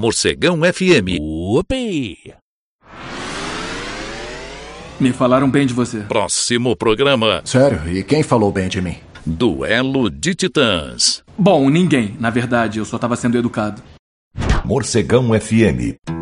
Morcegão FM. Upi! Me falaram bem de você. Próximo programa. Sério? E quem falou bem de mim? Duelo de Titãs. Bom, ninguém. Na verdade, eu só estava sendo educado. Morcegão FM.